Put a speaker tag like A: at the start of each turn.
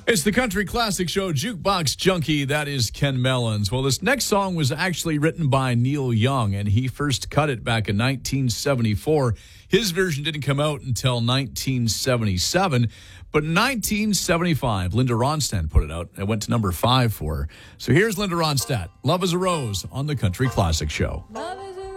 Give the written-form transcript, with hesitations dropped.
A: It's the Country Classic Show, Jukebox Junkie. That is Ken Mellons. Well, this next song was actually written by Neil Young, and he first cut it back in 1974. His version didn't come out until 1977, but in 1975, Linda Ronstadt put it out. It went to number 5 for her. So here's Linda Ronstadt, Love is a Rose, on the Country Classic Show.
B: Love is